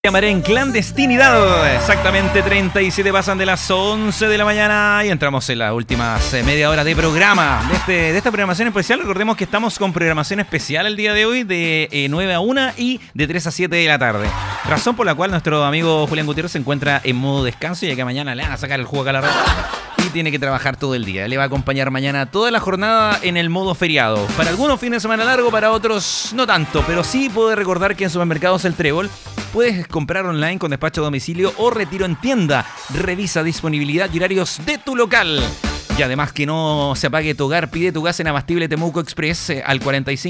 Llamaré en clandestinidad. Exactamente 37 pasan de las 11 de la mañana y entramos en las últimas media hora de programa de esta programación especial. Recordemos que estamos con programación especial el día de hoy de 9 a 1 y de 3 a 7 de la tarde. Razón por la cual nuestro amigo Julián Gutiérrez se encuentra en modo descanso, ya que mañana le van a sacar el jugo acá a la red y tiene que trabajar todo el día. Le va a acompañar mañana toda la jornada en el modo feriado. Para algunos fines de semana largo, para otros no tanto, pero sí puede recordar que en Supermercados El Trébol puedes comprar online con despacho a domicilio o retiro en tienda. Revisa disponibilidad y horarios de tu local. Y además que no se apague tu hogar, pide tu gas en Abastible Temuco Express al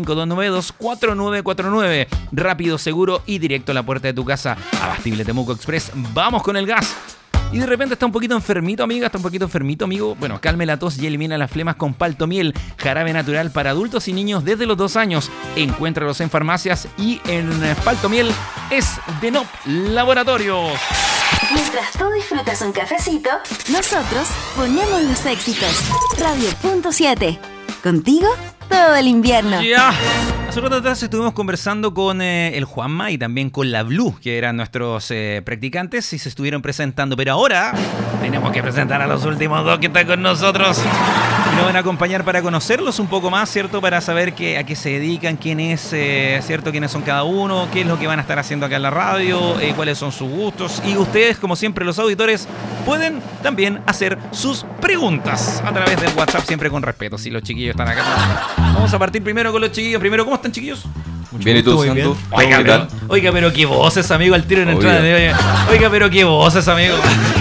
45-292-4949. Rápido, seguro y directo a la puerta de tu casa. Abastible Temuco Express. ¡Vamos con el gas! Y de repente está un poquito enfermito, amiga, está un poquito enfermito, amigo. Bueno, calme la tos y elimina las flemas con Paltomiel, jarabe natural para adultos y niños desde los 2 años. Encuéntralos en farmacias y en Paltomiel es de NOP Laboratorios. Mientras tú disfrutas un cafecito, nosotros ponemos los éxitos. Radio.7. Contigo todo el invierno. Ya. Hace un rato atrás estuvimos conversando con el Juanma y también con la Blue, que eran nuestros practicantes y se estuvieron presentando. Pero ahora tenemos que presentar a los últimos dos que están con nosotros. Y nos van a acompañar para conocerlos un poco más, ¿cierto? Para saber a qué se dedican, quién es, ¿cierto? Quiénes son cada uno, qué es lo que van a estar haciendo acá en la radio, cuáles son sus gustos. Y ustedes, como siempre, los auditores, pueden también hacer sus preguntas a través del WhatsApp, siempre con respeto, si los chiquillos están acá. Vamos a partir primero con los chiquillos. Primero, ¿cómo están, chiquillos? Bien, ¿y tú, Santu? Oiga, pero qué voces, amigo, al tiro en entrada. Oiga, pero qué voces, amigo.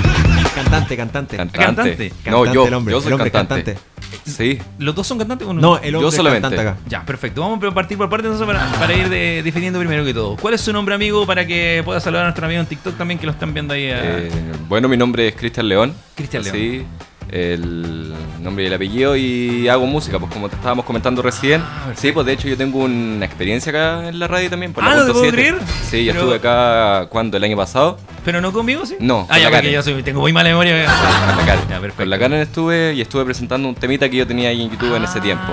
Cantante. No, yo soy el hombre cantante. Sí. ¿Los dos son cantantes o no? No, el hombre yo solamente. cantante acá. Ya, perfecto. Vamos a partir por parte entonces para ir definiendo primero que todo. ¿Cuál es su nombre, amigo, para que pueda saludar a nuestro amigo en TikTok también, que lo están viendo ahí? Bueno, mi nombre es Cristian León. Cristian León. Sí. El nombre y el apellido, y hago música, pues como te estábamos comentando recién. Sí, pues de hecho yo tengo una experiencia acá en la radio también. Por la ¿no te puedo creer? Sí, yo estuve acá, ¿cuándo? ¿El año pasado? ¿Pero no conmigo, sí? No, ya, porque yo tengo muy mala memoria. Con la Karen. Ya, perfecto. Con la Karen estuve presentando un temita que yo tenía ahí en YouTube en ese tiempo.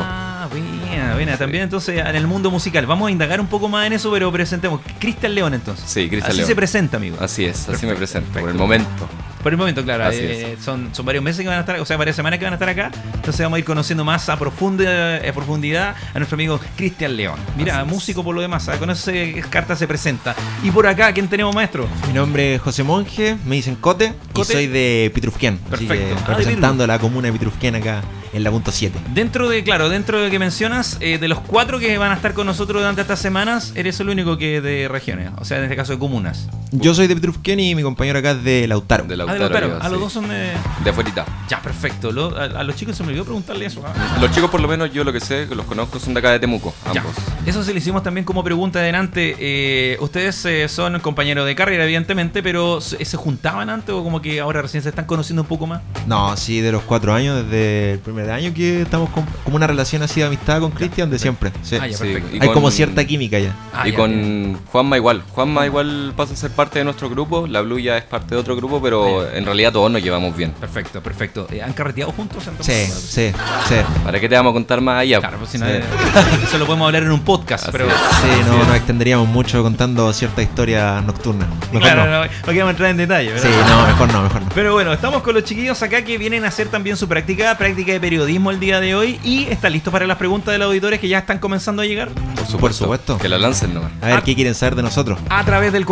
Buena. También entonces en el mundo musical. Vamos a indagar un poco más en eso, pero presentemos. Cristian León entonces. Sí, Cristian León. Así se presenta, amigo. Así es, perfecto, así me presento, perfecto. por el momento. Por el momento, claro. Es. Son varios meses que van a estar, o sea, varias semanas que van a estar acá. Entonces vamos a ir conociendo más a profundidad a nuestro amigo Cristian León. Mira, músico por lo demás, con esas cartas se presenta. Y por acá, ¿quién tenemos, maestro? Mi nombre es José Monge, me dicen Cote. Y soy de Pitrufquén. Perfecto. Representando a la comuna de Pitrufquén acá en la punto 7. Dentro de que mencionas, de los 4 que van a estar con nosotros durante estas semanas, eres el único que de regiones, o sea, en este caso de comunas. Yo soy de Pitrufquén y mi compañero acá es de Lautaro. De De Lautaro. Lautaro. Sí. Los dos son de afuerita. Ya, perfecto. A los chicos se me olvidó preguntarle eso. Los chicos, por lo menos yo lo que sé, que los conozco, son de acá de Temuco, Ya. ambos. Eso se le hicimos también como pregunta adelante. Ustedes son compañeros de carrera, evidentemente, pero ¿se juntaban antes o como que ahora recién se están conociendo un poco más? No, sí, de los 4 años, desde el primer año que estamos como una relación así de amistad con Cristian de siempre. Sí. Ya, Sí, perfecto. y Hay con- como cierta química ya. Y Ya, con bien. Juanma igual. Juanma igual pasa a ser parte de nuestro grupo. La Blue ya es parte de otro grupo, pero en realidad todos nos llevamos bien. Perfecto. ¿Han carreteado juntos? Sí. ¿Para qué te vamos a contar más allá? Claro, pues si no, Sí. eso lo podemos hablar en un podcast, Así pero... es. Sí, no nos extenderíamos mucho contando cierta historia nocturna. Mejor Claro, no. no queremos entrar en detalle. ¿verdad? Sí, no, mejor no. Pero bueno, estamos con los chiquillos acá que vienen a hacer también su práctica de periodismo el día de hoy y están listos para las preguntas de los auditores que ya están comenzando a llegar Por supuesto. Que la lancen nomás. A ver qué quieren saber de nosotros. a través del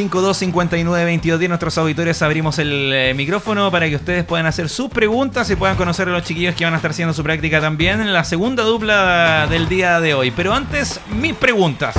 45-259-2210. Nuestros auditores abrimos el micrófono para que ustedes puedan hacer sus preguntas y puedan conocer a los chiquillos que van a estar haciendo su práctica también en la segunda dupla del día de hoy. Pero antes, mis preguntas.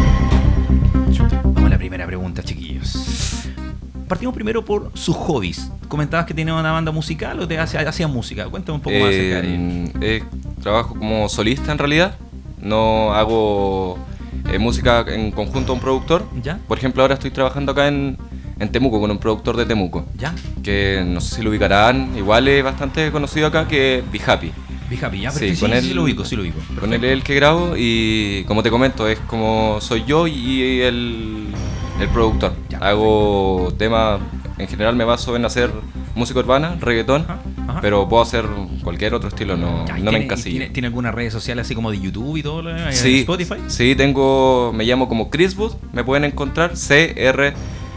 Vamos a la primera pregunta, chiquillos. Partimos primero por sus hobbies. ¿Comentabas que tenías una banda musical o te hacías música? Cuéntame un poco más acerca de ello. Trabajo como solista en realidad. No hago música en conjunto a un productor. ¿Ya? Por ejemplo, ahora estoy trabajando acá en Temuco con un productor de Temuco. ¿Ya? Que no sé si lo ubicarán. Igual es bastante conocido acá, que Be Happy. Be Happy, ya, Sí, perfecto. con él- Sí lo ubico. Con él es el que grabo y como te comento, es como soy yo y el productor. Ya, Hago temas, en general me baso en hacer música urbana, reggaetón, Ajá. pero puedo hacer cualquier otro estilo, no, Ya, ¿y no me tiene- encasillo. ¿Tiene alguna red social así como de YouTube y todo lo demás? Sí, ¿Spotify? sí, me llamo como Chris Wood, me pueden encontrar, CRISWOOD.